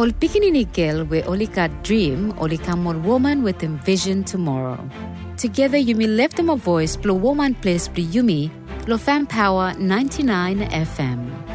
Ol pikinini girl we only got dream, only come on woman with envision tomorrow. Together Yumi left them a voice, blow woman place, blow Yumi, blow fan power 99 FM.